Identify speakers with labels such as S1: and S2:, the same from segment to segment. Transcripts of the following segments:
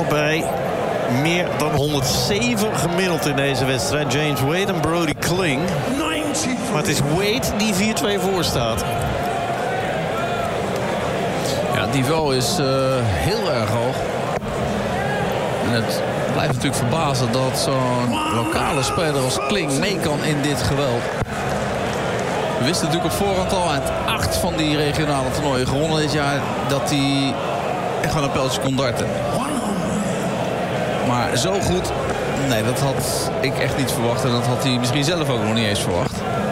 S1: allebei meer dan 107 gemiddeld in deze wedstrijd. James Wade en Brody Kling. Maar het is Wade die 4-2 voor staat.
S2: Ja, het niveau is heel erg hoog. En het blijft natuurlijk verbazen dat zo'n lokale speler als Kling mee kan in dit geweld. We wisten natuurlijk op voorhand al uit 8 van die regionale toernooien gewonnen dit jaar dat hij echt wel een pijltje kon darten. Maar zo goed, nee, dat had ik echt niet verwacht. En dat had hij misschien zelf ook nog niet eens verwacht.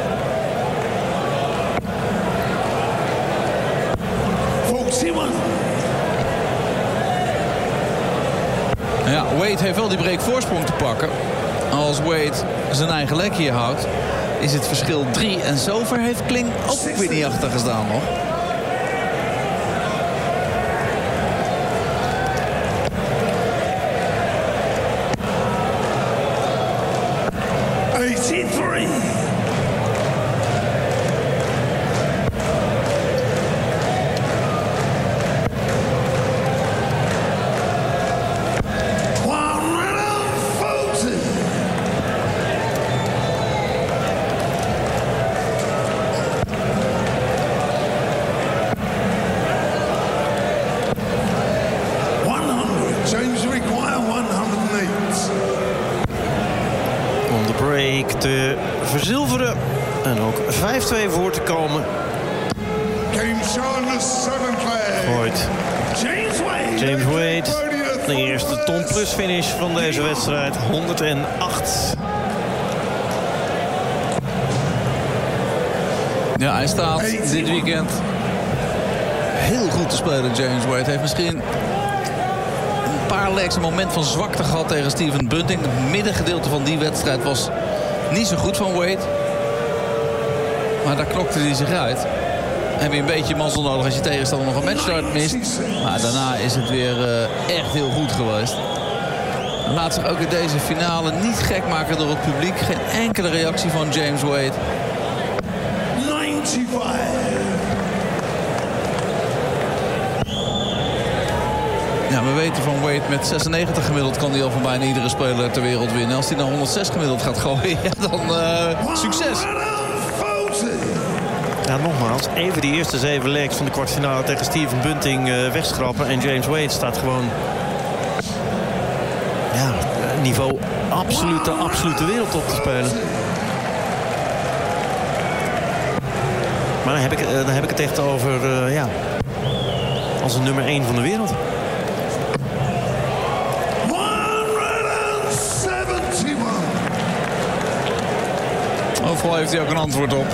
S2: Ja, Wade heeft wel die breakvoorsprong te pakken. Als Wade zijn eigen lek hier houdt, is het verschil 3. En zover heeft Kling ook weer niet achter gestaan nog.
S1: Te verzilveren en ook 5-2 voor te komen. Gooit James Wade de eerste ton plus finish van deze wedstrijd. 108.
S2: Ja, hij staat dit weekend heel goed te spelen. James Wade heeft misschien een paar legs een moment van zwakte gehad tegen Stephen Bunting. Het middengedeelte van die wedstrijd was niet zo goed van Wade. Maar daar knokte hij zich uit. Heb je een beetje mazzel nodig als je tegenstander nog een matchstart mist. Maar daarna is het weer echt heel goed geweest. Laat zich ook in deze finale niet gek maken door het publiek. Geen enkele reactie van James Wade.
S3: 95.
S2: Ja, we weten van Wade met 96 gemiddeld kan hij al van bijna iedere speler ter wereld winnen. Als hij naar 106 gemiddeld gaat gooien, ja, dan succes.
S1: Ja, nogmaals, even die eerste 7 legs van de kwartfinale tegen Stephen Bunting wegschrappen. En James Wade staat gewoon... Ja, niveau absolute wereldtop te spelen. Maar dan heb ik het echt over, ja, als een nummer 1 van de wereld.
S2: Overal heeft hij ook een antwoord op.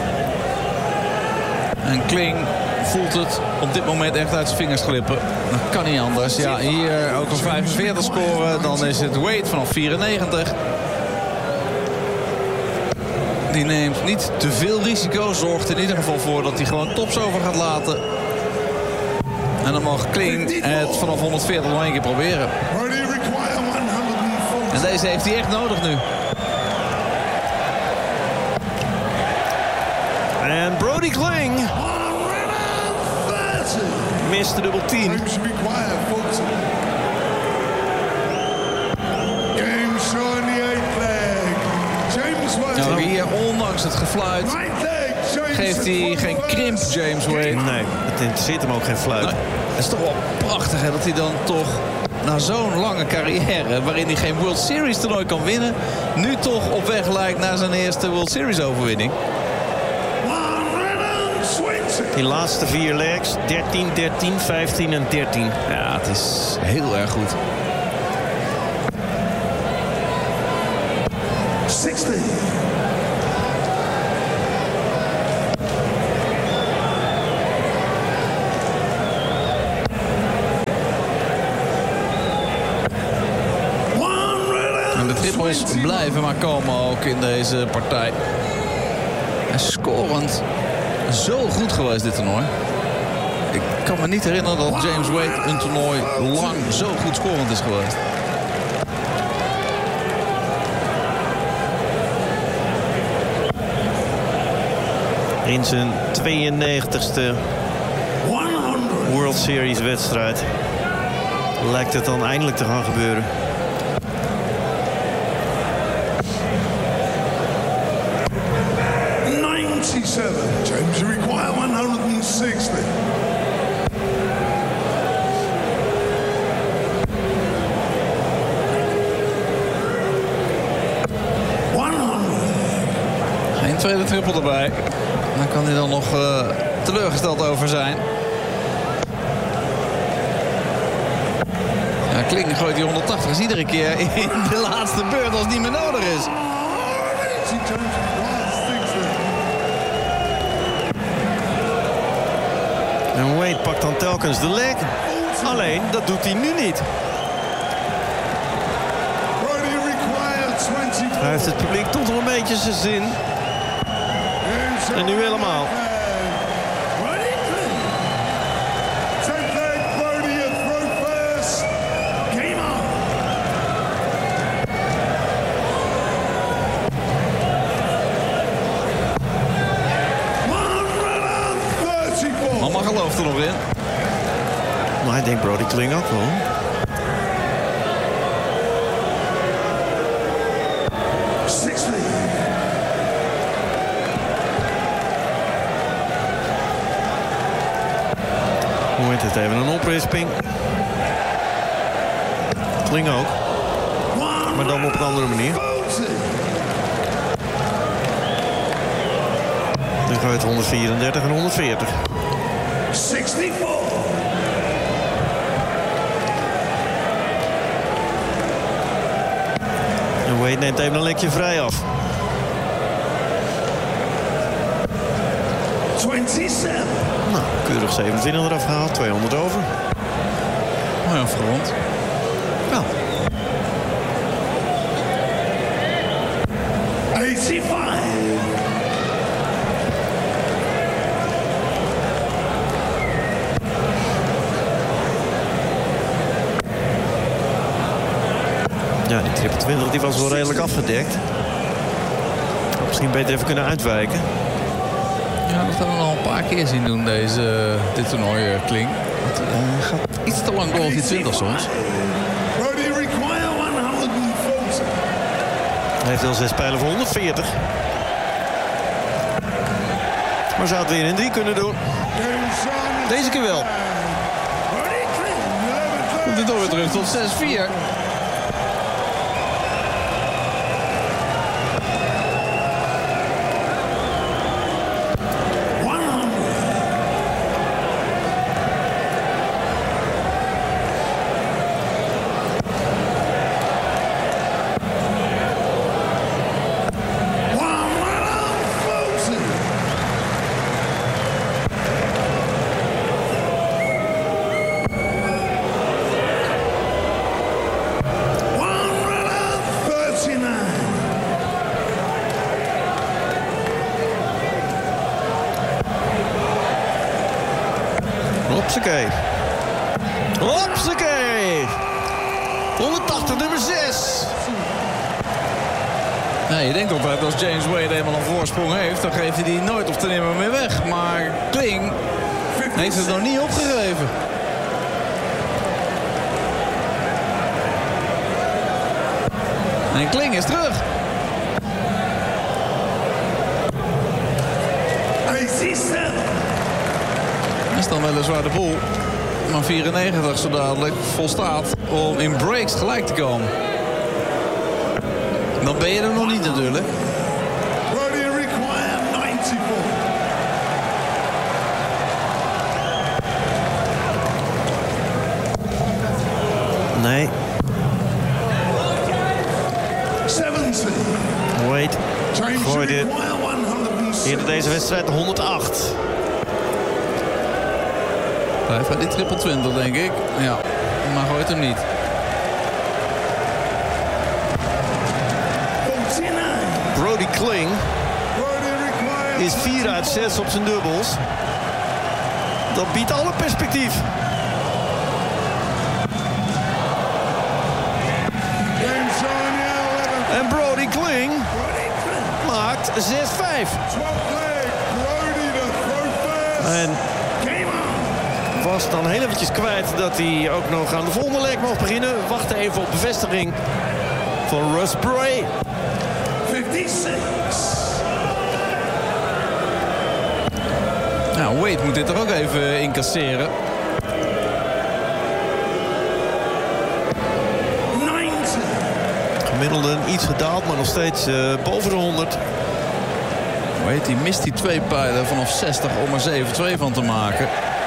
S2: En Kling voelt het op dit moment echt uit zijn vingers glippen. Dat kan niet anders. Ja, hier ook een 45 scoren. Dan is het Wade vanaf 94. Die neemt niet te veel risico. Zorgt in ieder geval voor dat hij gewoon tops over gaat laten. En dan mag Kling het vanaf 140 nog 1 keer proberen. En deze heeft hij echt nodig nu.
S1: En Brody Kling mist de dubbel 10.
S2: Nou, hier, ondanks het gefluit, geeft hij geen krimp, James Wade.
S1: Nee, het interesseert hem ook geen fluit.
S2: Nou, het is toch wel prachtig hè, dat hij dan toch na zo'n lange carrière, waarin hij geen World Series toernooi kan winnen, nu toch op weg lijkt naar zijn eerste World Series overwinning.
S1: Die laatste 4 legs, 13, 13, 15 en 13.
S2: Ja, het is heel erg goed.
S3: 60.
S2: En de trippels blijven maar komen ook in deze partij. En scorend zo goed geweest dit toernooi. Ik kan me niet herinneren dat James Wade een toernooi lang zo goed scorend is geweest.
S1: In zijn 92e World Series wedstrijd. lijkt het dan eindelijk te gaan gebeuren.
S3: James, you require 160.
S2: Geen tweede triple erbij. Daar kan hij dan nog teleurgesteld over zijn. Ja, Kling gooit die 180 is iedere keer in de laatste beurt als het niet meer nodig is.
S1: En Wade pakt dan telkens de leg. Alleen, dat doet hij nu niet. Hij heeft het publiek toch nog een beetje zijn zin. En nu helemaal.
S2: Mama gelooft er nog in.
S1: Maar ik denk Brody Kling ook wel. Hoe heet het even? Een oprisping. Kling ook. Maar dan op een andere manier. Dan gaat het 134 en 140.
S3: 64.
S1: En Wade neemt even een lekje vrij af.
S3: 27.
S1: Nou, keurig 27 eraf gehaald. 200 over.
S2: Oh ja, verrond.
S1: Nou,
S3: 85.
S1: ja, die triple 20 die was wel redelijk afgedekt. Had misschien beter even kunnen uitwijken.
S2: Ja, dat hebben we al een paar keer zien doen, dit toernooi, Kling. Het gaat iets te lang door op die 20 soms.
S3: Brody require 140.
S1: Hij heeft wel 6 pijlen voor 140. Maar zou het weer in 3 kunnen doen. Deze keer wel.
S2: Komt dit door weer terug tot 6-4.
S1: Hopsakee. Hopsakee. 180, nummer 6.
S2: Nee, je denkt altijd als James Wade eenmaal een voorsprong heeft, dan geeft hij die nooit of te nimmer meer weg. Maar Kling heeft het nog niet opgegeven. En Kling is terug.
S3: 87.
S2: Is dan weliswaar de boel. Maar 94 zo dadelijk volstaat om in breaks gelijk te komen. Dan ben je er nog niet natuurlijk.
S3: Brody require 94.
S1: Nee,
S3: 70.
S1: Wade
S3: James
S1: gooit dit
S3: require 160.
S1: in deze wedstrijd 108.
S2: Blijft bij die triple 20 denk ik. Ja, maar gooit hem niet.
S3: 49.
S1: Brody Kling
S3: Brody require
S1: is 4 uit 6 op zijn dubbels. Dat biedt alle perspectief.
S3: James Sonia 11.
S1: En Brody Kling
S3: Brody Kling.
S1: maakt 6-5.
S3: 12 leg. Brody the throw first.
S1: En
S3: Game on.
S1: was was dan heel eventjes kwijt dat hij ook nog aan de volgende leg mocht beginnen. Wachten even op bevestiging van Russ Bray.
S3: 56.
S2: Nou, Wade moet dit er ook even incasseren.
S3: 90.
S1: Gemiddelde iets gedaald, maar nog steeds boven de 100.
S2: Wade, die mist die 2 pijlen vanaf 60 om er 7-2 van te maken.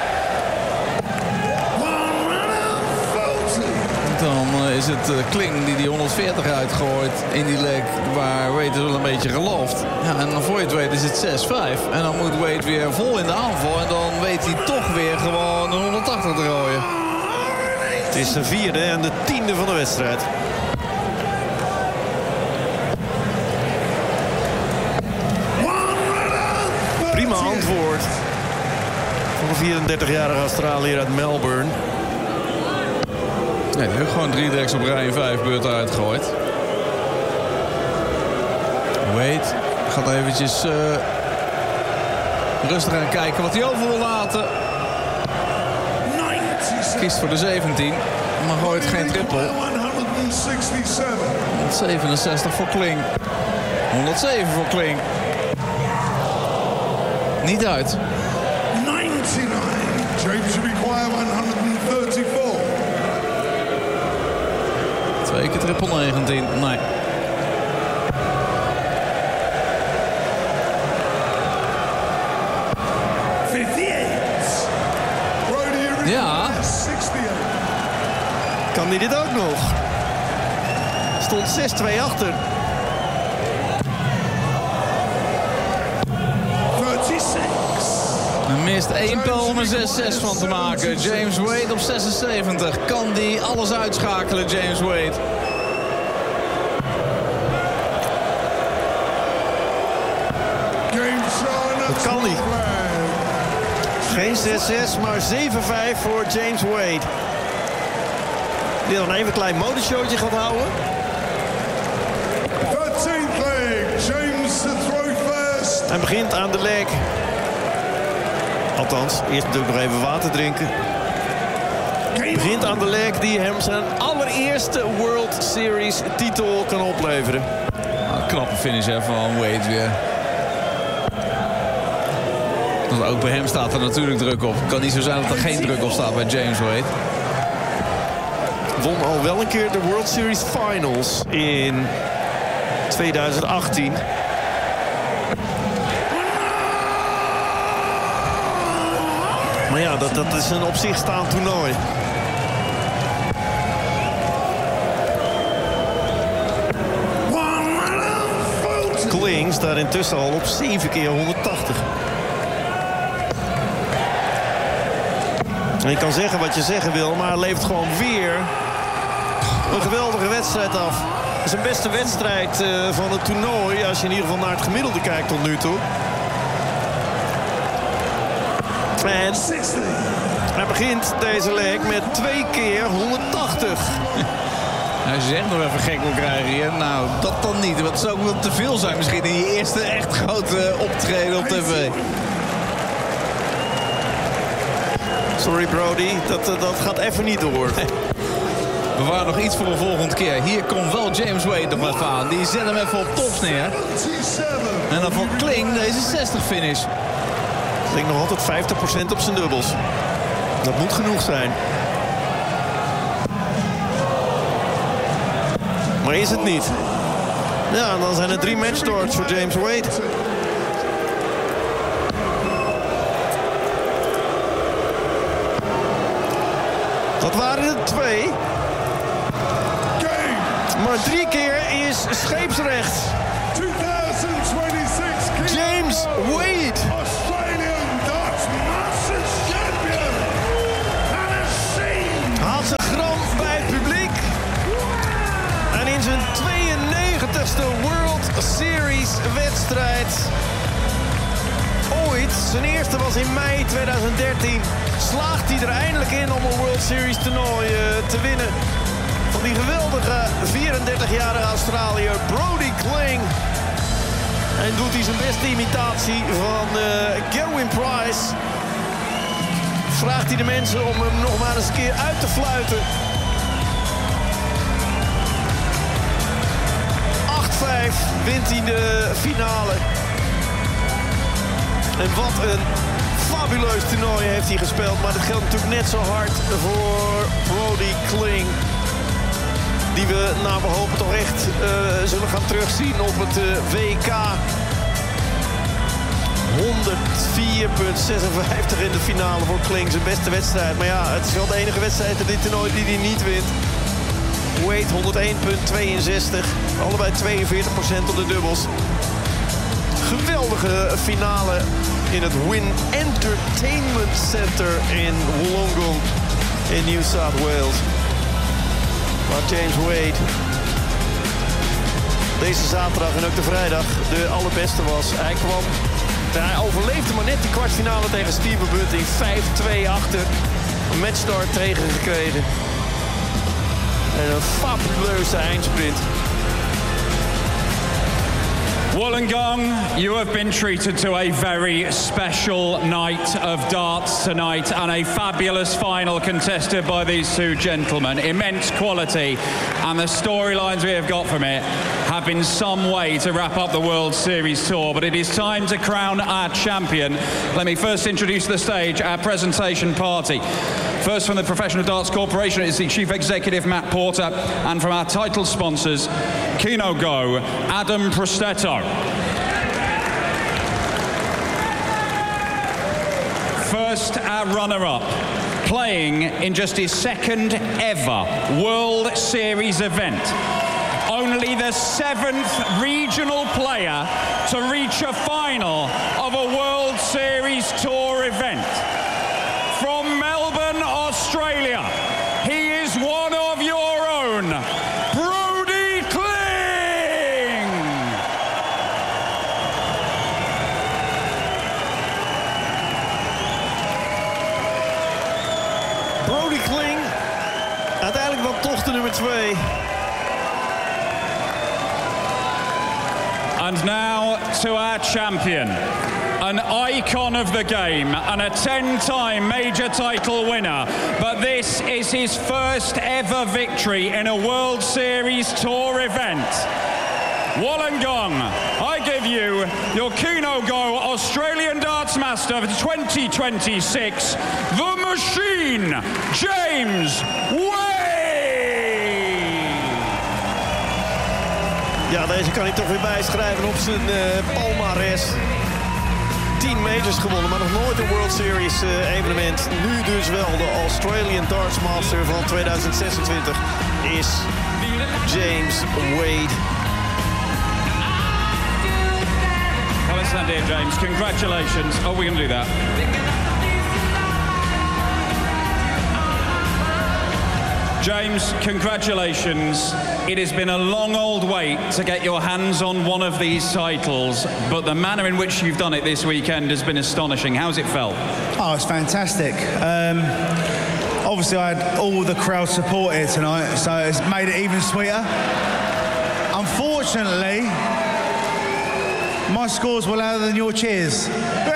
S2: Dan is het Kling die 140 uitgooit in die leg waar Wade wel een beetje gelooft. Ja, en dan voor je het weet is het 6-5. En dan moet Wade weer vol in de aanval. En dan weet hij toch weer gewoon een 180 te gooien.
S1: Het is de 4e en de 10e van de wedstrijd. Prima antwoord van de 34-jarige Australiër uit Melbourne.
S2: Nee, hij heeft gewoon 3 decks op rij en 5 beurten uitgegooid. Wade gaat eventjes rustig aan kijken wat hij over wil laten. Kiest voor de 17, maar gooit geen triple. 167 voor Kling. 107 voor Kling. Niet uit.
S3: 99. James require 134.
S2: 2 keer triple 19. Nee. Ja.
S3: 68.
S1: Kan hij dit ook nog? Stond 6-2 achter.
S3: 36.
S2: Hij mist 1 pijl om er 6-6 van te maken. James Wade op 76. Kan die alles uitschakelen, James Wade?
S1: Dat kan niet. Geen 6-6, maar 7-5 voor James Wade. Die dan even een klein motorshowtje gaat houden.
S3: 13th leg. James to throw first.
S1: Hij begint aan de leg. Althans, eerst natuurlijk nog even water drinken. Hij begint aan de leg die hem zijn allereerste World Series titel kan opleveren.
S2: Nou, knappe finish hè, van Wade weer. Want ook bij hem staat er natuurlijk druk op. Het kan niet zo zijn dat er geen druk op staat bij James Wade.
S1: Won al wel een keer de World Series Finals in 2018. Maar ja, dat is een op zich staand toernooi. Kling staat intussen al op 7 keer 180. En je kan zeggen wat je zeggen wil, maar hij levert gewoon weer een geweldige wedstrijd af. Het is een beste wedstrijd van het toernooi, als je in ieder geval naar het gemiddelde kijkt tot nu toe. En hij begint deze leg met 2 keer 180.
S2: Als je echt nog even gek wil krijgen hier, nou dat dan niet. Want het zou ook wel te veel zijn misschien in je eerste echt grote optreden op tv.
S1: Sorry Brody, dat gaat even niet door.
S2: We waren nog iets voor een volgende keer. Hier komt wel James Wade nog even aan. Die zet hem even op tops neer. En dan voor Kling deze 60 finish.
S1: Kling nog altijd 50% op zijn dubbels. Dat moet genoeg zijn. Maar is het niet? Ja, dan zijn er 3 matchstarts voor James Wade. Dat waren er 2. Maar 3 keer is scheepsrecht.
S3: 2026
S1: James Wade.
S3: Australian Darts Masters Champion.
S1: Haalt zijn gram bij het publiek. En in zijn 92e World Series wedstrijd. Ooit, zijn eerste was in mei 2013. Slaagt hij er eindelijk in om een World Series toernooi te winnen. Van die geweldige 34-jarige Australiër Brody Kling. En doet hij zijn beste imitatie van Gerwyn Price. vraagt hij de mensen om hem nog maar eens een keer uit te fluiten. 8-5 wint hij de finale. En wat een fabuleus toernooi heeft hij gespeeld. Maar dat geldt natuurlijk net zo hard voor Brody Kling. Die we, we hopen toch echt zullen gaan terugzien op het WK. 104,56 in de finale voor Kling. Zijn beste wedstrijd. Maar ja, het is wel de enige wedstrijd in dit toernooi die hij niet wint. Wade 101,62. Allebei 42% op de dubbels. Geweldige finale in het Wynn Entertainment Center in Wollongong in New South Wales. Waar James Wade deze zaterdag en ook de vrijdag de allerbeste was. Hij overleefde maar net die kwartfinale tegen Steven Bunting. 5-2 achter. Een matchstart tegengekregen. En een fabuleuze eindsprint.
S4: Wollongong, you have been treated to a very special night of darts tonight and a fabulous final contested by these two gentlemen. Immense quality, and the storylines we have got from it have been some way to wrap up the World Series tour, but it is time to crown our champion. Let me first introduce to the stage our presentation party. First from the Professional Darts Corporation is the Chief Executive Matt Porter, and from our title sponsors, Keno Go, Adam Prostetto. First, our runner-up, playing in just his second ever World Series event. Only the 7th regional player to reach a final of a World Series Tour event. From Melbourne, Australia, he is one of your own, Brody Kling!
S1: Brody Kling, uiteindelijk dan toch de nummer 2.
S4: And now to our champion, an icon of the game and a 10-time major title winner. But this is his first ever victory in a World Series Tour event. Wollongong, I give you your Keno Go Australian Darts Master for 2026, the Machine, James Wade!
S1: Ja, deze kan hij toch weer bijschrijven op zijn palmares. 10 majors gewonnen, maar nog nooit een World Series evenement. Nu dus wel de Australian Darts Master van 2026 is James Wade.
S4: Well, it's that dear James. Congratulations. Oh, we're going to do that. James, congratulations. It has been a long old wait to get your hands on one of these titles, but the manner in which you've done it this weekend has been astonishing. How's it felt?
S5: Oh, it's fantastic. Obviously, I had all the crowd support here tonight, so it's made it even sweeter. Unfortunately, my scores were louder than your cheers.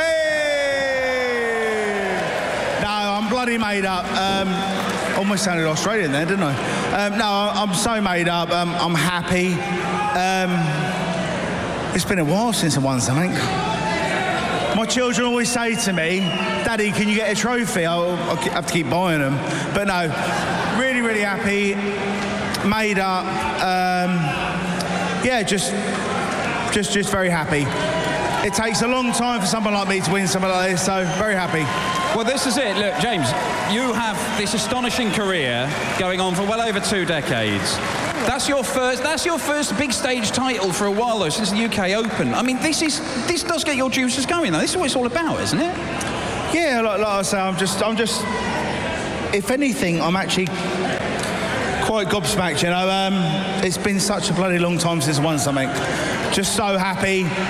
S5: No, I'm bloody made up. Almost sounded Australian there, didn't I? No, I'm so made up. I'm happy. It's been a while since I won something. My children always say to me, Daddy, can you get a trophy? I'll have to keep buying them. But no, really, really happy. Made up. Yeah, just very happy. It takes a long time for someone like me to win something like this, so very happy.
S4: Well, this is it. Look, James, you have this astonishing career going on for well over 2 decades. That's your first big stage title for a while, though, since the UK Open. I mean, this does get your juices going, though. This is what it's all about, isn't it?
S5: Yeah, like I say, I'm just. If anything, I'm actually quite gobsmacked. You know, it's been such a bloody long time since I won something. Just so happy.